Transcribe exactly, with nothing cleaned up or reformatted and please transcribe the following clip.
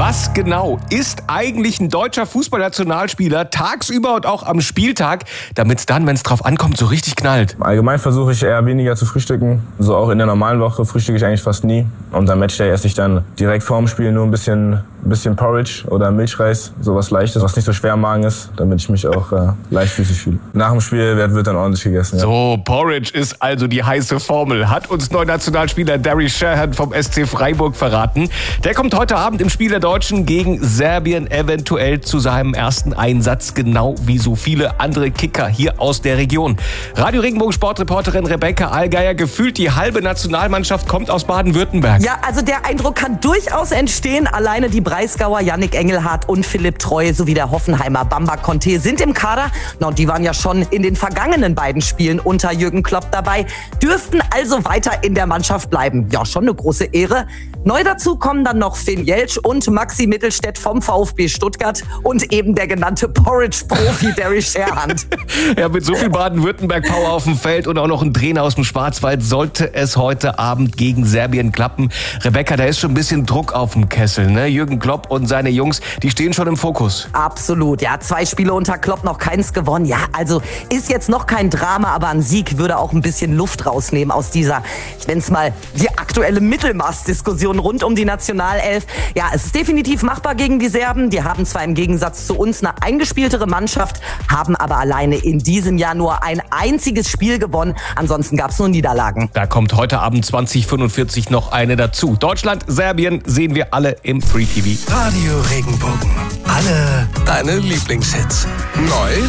Was genau ist eigentlich ein deutscher Fußballnationalspieler tagsüber und auch am Spieltag, damit es dann, wenn es drauf ankommt, so richtig knallt? Allgemein versuche ich eher weniger zu frühstücken. So auch in der normalen Woche frühstücke ich eigentlich fast nie. Und am Matchday esse ich dann direkt vorm Spiel nur ein bisschen, ein bisschen Porridge oder Milchreis, sowas Leichtes, was nicht so schwer im Magen ist, damit ich mich auch äh, leichtfüßig fühle. Nach dem Spiel wird, wird dann ordentlich gegessen. Ja. So, Porridge ist also die heiße Formel, hat uns neuer Nationalspieler Darry Sherhan vom S C Freiburg verraten. Der kommt heute Abend im Spiel der Deutschen gegen Serbien eventuell zu seinem ersten Einsatz, genau wie so viele andere Kicker hier aus der Region. Radio Regenbogen Sportreporterin Rebecca Allgeier, gefühlt die halbe Nationalmannschaft kommt aus Baden-Württemberg. Ja, also der Eindruck kann durchaus entstehen. Alleine die Breisgauer Yannick Engelhardt und Philipp Treu sowie der Hoffenheimer Bamba Conte sind im Kader. Na, und die waren ja schon in den vergangenen beiden Spielen unter Jürgen Klopp dabei, dürften also weiter in der Mannschaft bleiben. Ja, schon eine große Ehre. Neu dazu kommen dann noch Finn Jeltsch und Maxi Mittelstädt vom VfB Stuttgart und eben der genannte Porridge-Profi Darry Sherhan. Ja, mit so viel Baden-Württemberg-Power auf dem Feld und auch noch ein Trainer aus dem Schwarzwald sollte es heute Abend gegen Serbien klappen. Rebecca, da ist schon ein bisschen Druck auf dem Kessel, ne? Jürgen Klopp und seine Jungs, die stehen schon im Fokus. Absolut, ja, zwei Spiele unter Klopp, noch keins gewonnen. Ja, also ist jetzt noch kein Drama, aber ein Sieg würde auch ein bisschen Luft rausnehmen aus dieser, ich nenne es mal, die aktuelle Mittelmaßdiskussion rund um die Nationalelf. Ja, es ist definitiv machbar gegen die Serben. Die haben zwar im Gegensatz zu uns eine eingespieltere Mannschaft, haben aber alleine in diesem Jahr nur ein einziges Spiel gewonnen. Ansonsten gab es nur Niederlagen. Da kommt heute Abend zwanzig fünfundvierzig noch eine dazu. Deutschland, Serbien sehen wir alle im Free T V. Radio Regenbogen. Alle deine Lieblingshits. Neu